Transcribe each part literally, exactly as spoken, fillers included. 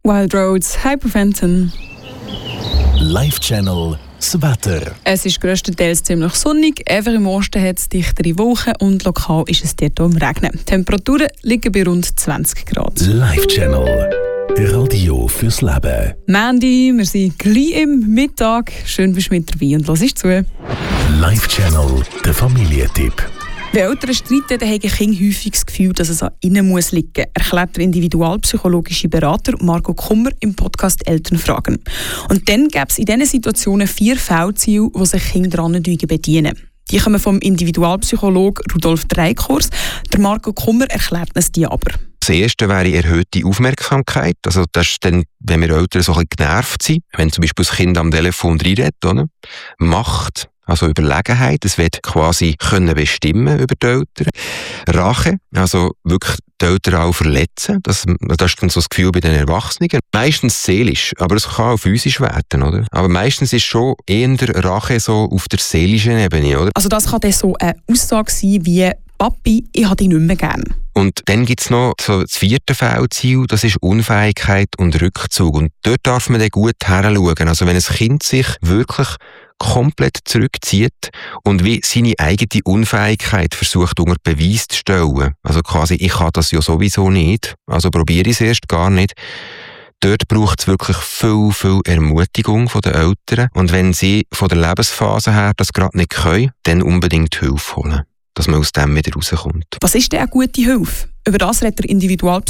Wild Roads, Hyperfenton. Live-Channel das Wetter. Es ist grösstenteils ziemlich sonnig, einfach im Osten hat es dichtere Wolken und lokal ist es dort am Regnen. Die Temperaturen liegen bei rund zwanzig Grad. Live-Channel, Radio fürs Leben. Mandy, wir sind gleich im Mittag. Schön bist du mit dabei und hörst zu. Live-Channel, der Familientipp. Wenn Eltern streiten, dann haben Kinder häufig das Gefühl, dass es an ihnen muss liegen, erklärt der individualpsychologische Berater Marco Kummer im Podcast Elternfragen. Und dann gäbe es in diesen Situationen vier Fehlziele, die sich Kinder daran bedienen. Die kommen vom Individualpsychologe Rudolf Dreikors. Der Marco Kummer erklärt uns die aber. Das erste wäre erhöhte Aufmerksamkeit. Also das ist dann, wenn wir Eltern so ein bisschen genervt sind, wenn zum Beispiel das Kind am Telefon reinredet, oder? Macht. Also Überlegenheit, es wird quasi können bestimmen über die Eltern. Rache, also wirklich die Eltern auch verletzen. Das, das ist dann so das Gefühl bei den Erwachsenen. Meistens seelisch, aber es kann auch physisch werden, oder? Aber meistens ist schon eher Rache so auf der seelischen Ebene, oder? Also das kann dann so eine Aussage sein wie «Papi, ich habe dich nicht mehr gern». Und dann gibt es noch so das vierte Fehlziel, das ist Unfähigkeit und Rückzug. Und dort darf man dann gut heranschauen. Also wenn ein Kind sich wirklich komplett zurückzieht und wie seine eigene Unfähigkeit versucht unter Beweis zu stellen. Also quasi, ich kann das ja sowieso nicht, also probiere ich es erst gar nicht. Dort braucht es wirklich viel, viel Ermutigung von den Eltern. Und wenn sie von der Lebensphase her das gerade nicht können, dann unbedingt Hilfe holen, dass man aus dem wieder rauskommt. Was ist denn eine gute Hilfe? Über das redet der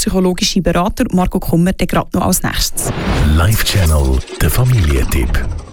individualpsychologische Berater Marco Kummer gerade noch als nächstes. Live-Channel, der Familientipp.